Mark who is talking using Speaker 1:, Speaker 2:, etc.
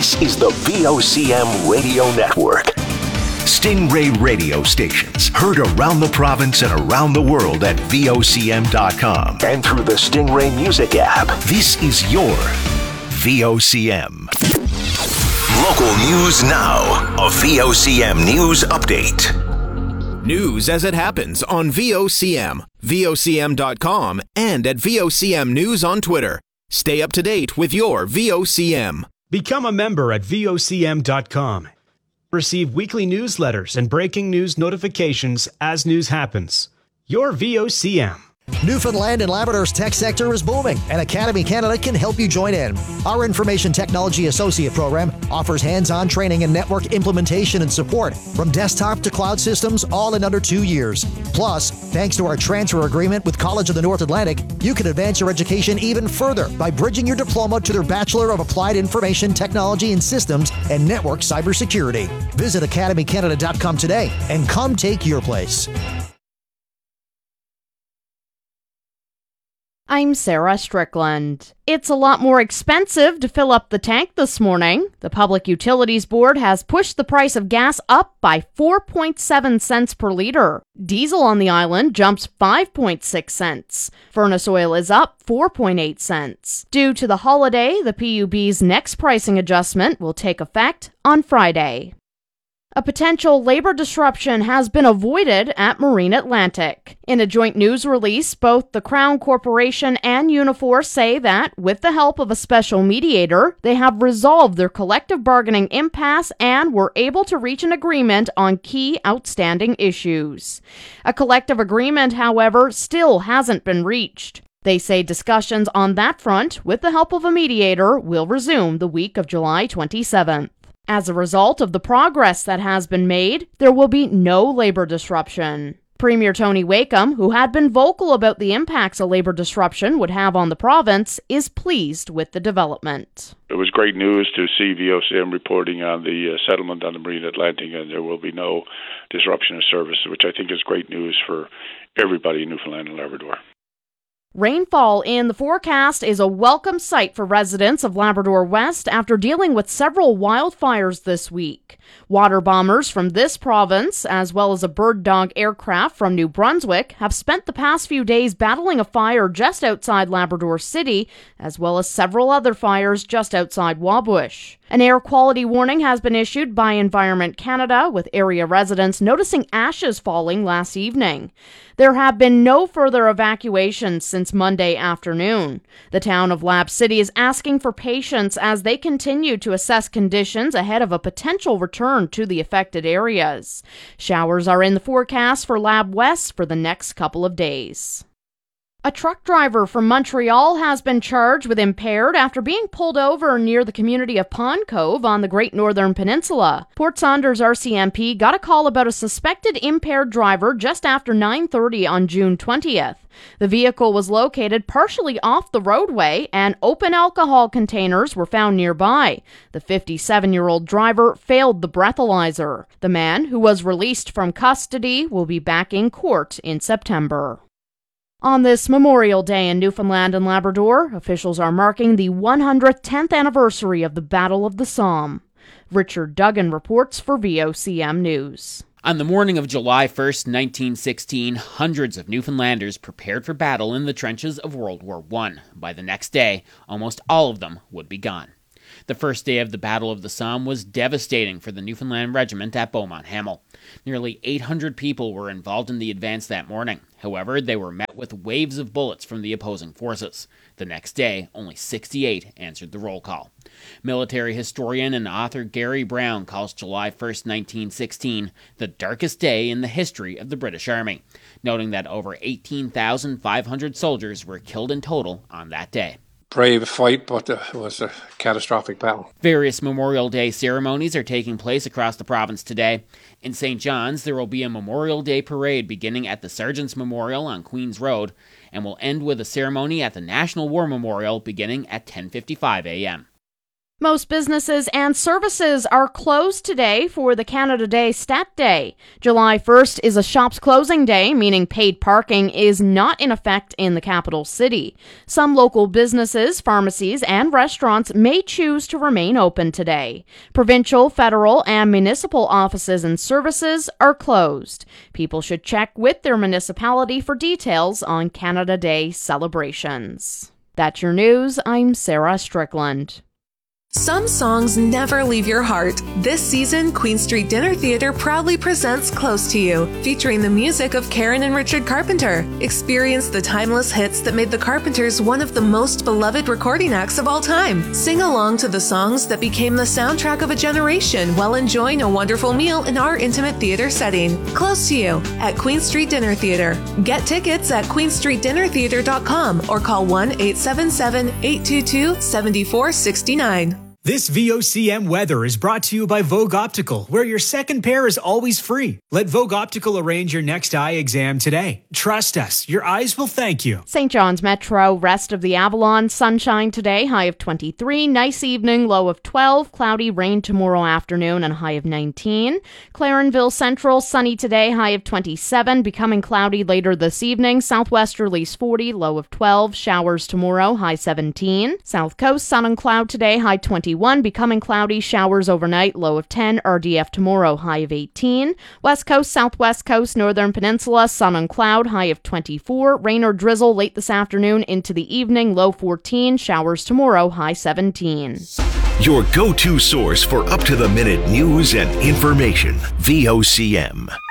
Speaker 1: This is the VOCM Radio Network. Stingray radio stations heard around the province and around the world at VOCM.com and through the Stingray Music app. This is your VOCM. Local news now. A VOCM News Update.
Speaker 2: News as it happens on VOCM, VOCM.com, and at VOCM News on Twitter. Stay up to date with your VOCM.
Speaker 3: Become a member at VOCM.com. Receive weekly newsletters and breaking news notifications as news happens. Your VOCM.
Speaker 4: Newfoundland and Labrador's tech sector is booming, and Academy Canada can help you join in. Our Information Technology Associate Program offers hands-on training and network implementation and support from desktop to cloud systems, all in under 2 years. Plus, thanks to our transfer agreement with College of the North Atlantic, you can advance your education even further by bridging your diploma to their Bachelor of Applied Information Technology and Systems and Network Cybersecurity. Visit academycanada.com today and come take your place.
Speaker 5: I'm Sarah Strickland. It's a lot more expensive to fill up the tank this morning. The Public Utilities Board has pushed the price of gas up by 4.7 cents per liter. Diesel on the island jumps 5.6 cents. Furnace oil is up 4.8 cents. Due to the holiday, the PUB's next pricing adjustment will take effect on Friday. A potential labor disruption has been avoided at Marine Atlantic. In a joint news release, both the Crown Corporation and Unifor say that, with the help of a special mediator, they have resolved their collective bargaining impasse and were able to reach an agreement on key outstanding issues. A collective agreement, however, still hasn't been reached. They say discussions on that front, with the help of a mediator, will resume the week of July 27th. As a result of the progress that has been made, there will be no labor disruption. Premier Tony Wakeham, who had been vocal about the impacts a labor disruption would have on the province, is pleased with the development.
Speaker 6: It was great news to see VOCM reporting on the settlement on the Marine Atlantic, and there will be no disruption of service, which I think is great news for everybody in Newfoundland and Labrador.
Speaker 5: Rainfall in the forecast is a welcome sight for residents of Labrador West after dealing with several wildfires this week. Water bombers from this province, as well as a Bird Dog aircraft from New Brunswick, have spent the past few days battling a fire just outside Labrador City, as well as several other fires just outside Wabush. An air quality warning has been issued by Environment Canada, with area residents noticing ashes falling last evening. There have been no further evacuations since Monday afternoon. The town of Lab City is asking for patience as they continue to assess conditions ahead of a potential return to the affected areas. Showers are in the forecast for Lab West for the next couple of days. A truck driver from Montreal has been charged with impaired after being pulled over near the community of Pond Cove on the Great Northern Peninsula. Port Saunders RCMP got a call about a suspected impaired driver just after 9:30 on June 20th. The vehicle was located partially off the roadway and open alcohol containers were found nearby. The 57-year-old driver failed the breathalyzer. The man, who was released from custody, will be back in court in September. On this Memorial Day in Newfoundland and Labrador, officials are marking the 110th anniversary of the Battle of the Somme. Richard Duggan reports for VOCM News.
Speaker 7: On the morning of July 1st, 1916, hundreds of Newfoundlanders prepared for battle in the trenches of World War I. By the next day, almost all of them would be gone. The first day of the Battle of the Somme was devastating for the Newfoundland Regiment at Beaumont Hamel. Nearly 800 people were involved in the advance that morning. However, they were met with waves of bullets from the opposing forces. The next day, only 68 answered the roll call. Military historian and author Gary Brown calls July 1st, 1916, the darkest day in the history of the British Army, noting that over 18,500 soldiers were killed in total on that day.
Speaker 8: Brave fight, but it was a catastrophic battle.
Speaker 7: Various Memorial Day ceremonies are taking place across the province today. In St. John's, there will be a Memorial Day parade beginning at the Sergeant's Memorial on Queen's Road and will end with a ceremony at the National War Memorial beginning at 10:55 a.m.
Speaker 5: Most businesses and services are closed today for the Canada Day Stat Day. July 1st is a shops closing day, meaning paid parking is not in effect in the capital city. Some local businesses, pharmacies, and restaurants may choose to remain open today. Provincial, federal, and municipal offices and services are closed. People should check with their municipality for details on Canada Day celebrations. That's your news. I'm Sarah Strickland.
Speaker 9: Some songs never leave your heart. This season, Queen Street Dinner Theatre proudly presents Close to You, featuring the music of Karen and Richard Carpenter. Experience the timeless hits that made the Carpenters one of the most beloved recording acts of all time. Sing along to the songs that became the soundtrack of a generation while enjoying a wonderful meal in our intimate theater setting. Close to You at Queen Street Dinner Theatre. Get tickets at queenstreetdinnertheatre.com or call 1-877-822-7469.
Speaker 3: This VOCM weather is brought to you by Vogue Optical, where your second pair is always free. Let Vogue Optical arrange your next eye exam today. Trust us, your eyes will thank you.
Speaker 5: St. John's Metro, rest of the Avalon, sunshine today, high of 23. Nice evening, low of 12. Cloudy, rain tomorrow afternoon, and high of 19. Clarenville Central, sunny today, high of 27. Becoming cloudy later this evening. Southwesterlies 40, low of 12. Showers tomorrow, high 17. South Coast, sun and cloud today, high 21. Becoming cloudy, showers overnight, low of 10. RDF tomorrow, high of 18. West Coast, Southwest Coast, Northern Peninsula, sun and cloud, high of 24. Rain or drizzle late this afternoon into the evening, low 14. Showers tomorrow, high 17.
Speaker 1: Your go-to source for up-to-the-minute news and information. VOCM.